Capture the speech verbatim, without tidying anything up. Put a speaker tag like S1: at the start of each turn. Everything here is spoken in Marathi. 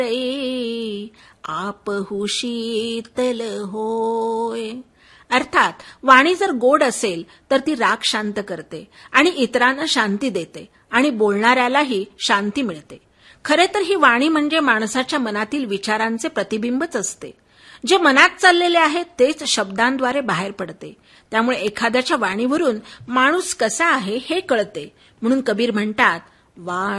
S1: आपहु शीतल होय. अर्थात वाणी जर गोड असेल तर ती राग शांत करते आणि इतरांना शांती देते आणि बोलणाऱ्यालाही शांती मिळते. खरे तर ही वाणी म्हणजे माणसाच्या मनातील विचारांचे प्रतिबिंबच असते. जे मनात चाललेले आहे तेच शब्दांद्वारे बाहेर पडते. त्यामुळे एखाद्याच्या वाणीवरून माणूस कसा आहे हे कळते. म्हणून कबीर म्हणतात, वाणी